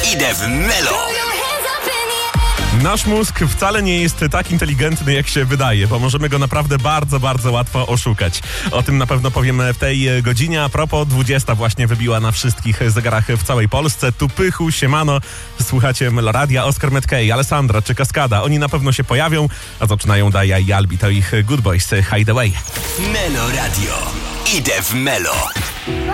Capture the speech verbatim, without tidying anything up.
Idę w Melo. Nasz mózg wcale nie jest tak inteligentny, jak się wydaje, bo możemy go naprawdę bardzo, bardzo łatwo oszukać. O tym na pewno powiemy w tej godzinie. A propos, dwudziesta właśnie wybiła na wszystkich zegarach w całej Polsce. Tu Pychu, siemano, słuchacie Meloradia, Oskar Metkej, Alessandra czy Kaskada. Oni na pewno się pojawią, a zaczynają Daja i Albi, to ich Good Boys Hideaway. Meloradio. Idę w Melo.